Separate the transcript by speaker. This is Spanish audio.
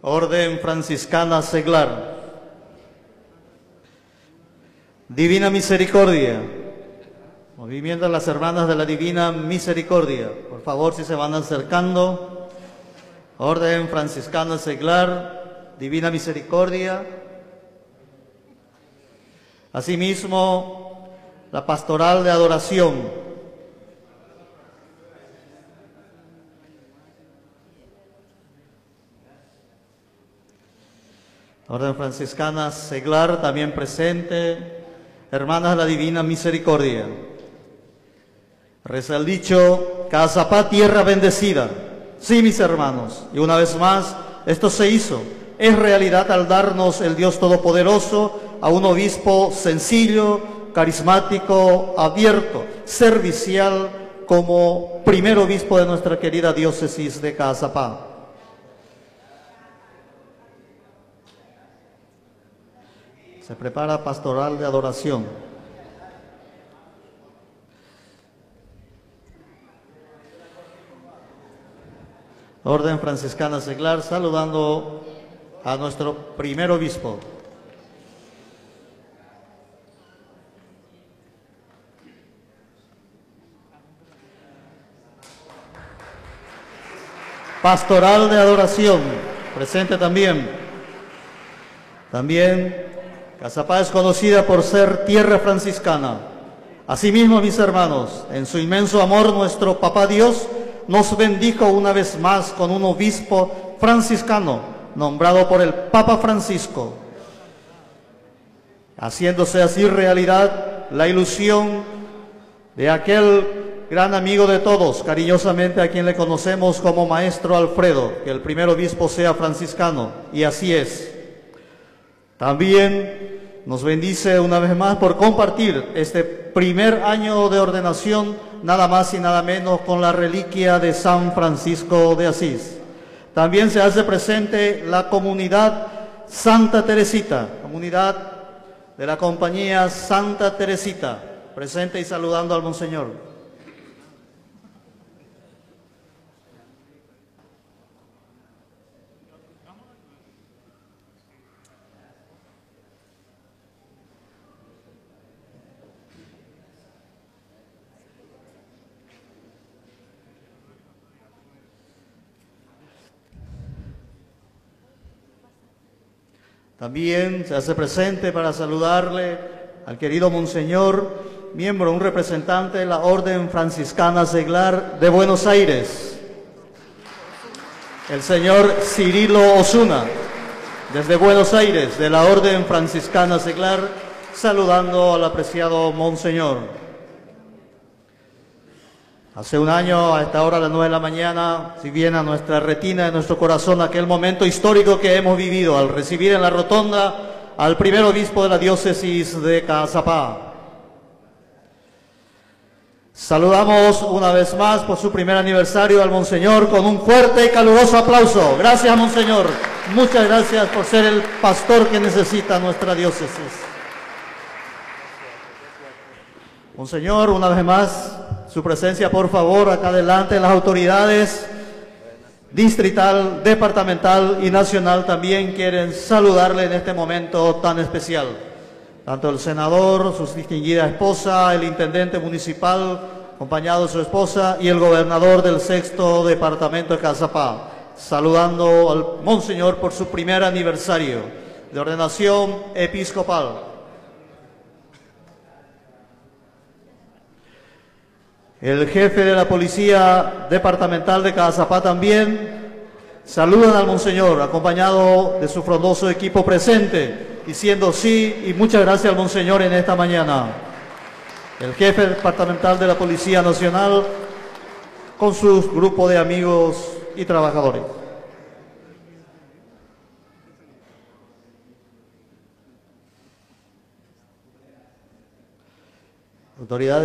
Speaker 1: Orden Franciscana Seglar. Divina Misericordia. Movimiento de las Hermanas de la Divina Misericordia. Por favor, si se van acercando. Orden Franciscana Seglar, Divina Misericordia. Asimismo, la Pastoral de Adoración. Orden Franciscana Seglar, también presente. Hermanas de la Divina Misericordia. Reza el dicho, Cazapá, tierra bendecida. Sí, mis hermanos, y una vez más, esto se hizo. Es realidad al darnos el Dios Todopoderoso a un obispo sencillo, carismático, abierto, servicial, como primer obispo de nuestra querida diócesis de Cazapá. Se prepara pastoral de adoración. Orden Franciscana Seglar, saludando a nuestro primer obispo. Pastoral de adoración, presente también. Cazapá es conocida por ser tierra franciscana. Asimismo, mis hermanos, en su inmenso amor, nuestro Papá Dios nos bendijo una vez más con un obispo franciscano, nombrado por el Papa Francisco, haciéndose así realidad la ilusión de aquel gran amigo de todos, cariñosamente a quien le conocemos como Maestro Alfredo, que el primer obispo sea franciscano, y así es. También nos bendice una vez más por compartir este primer año de ordenación, nada más y nada menos con la reliquia de San Francisco de Asís. También se hace presente la comunidad Santa Teresita, comunidad de la compañía Santa Teresita, presente y saludando al Monseñor. También se hace presente para saludarle al querido Monseñor, miembro, un representante de la Orden Franciscana Seglar de Buenos Aires, el señor Cirilo Osuna, desde Buenos Aires, de la Orden Franciscana Seglar, saludando al apreciado Monseñor. Hace un año, a esta hora, a las 9 de la mañana, si bien a nuestra retina, a nuestro corazón, aquel momento histórico que hemos vivido al recibir en la rotonda al primer obispo de la diócesis de Cazapá. Saludamos una vez más por su primer aniversario al Monseñor con un fuerte y caluroso aplauso. Gracias, Monseñor. Muchas gracias por ser el pastor que necesita nuestra diócesis. Monseñor, una vez más, su presencia, por favor, acá adelante. Las autoridades distrital, departamental y nacional también quieren saludarle en este momento tan especial. Tanto el senador, su distinguida esposa, el intendente municipal, acompañado de su esposa, y el gobernador del 6º departamento de Cazapá, saludando al Monseñor por su primer aniversario de ordenación episcopal. El jefe de la Policía Departamental de Cazapá también saludan al Monseñor, acompañado de su frondoso equipo presente, diciendo sí y muchas gracias al Monseñor en esta mañana. El jefe departamental de la Policía Nacional con su grupo de amigos y trabajadores. Autoridades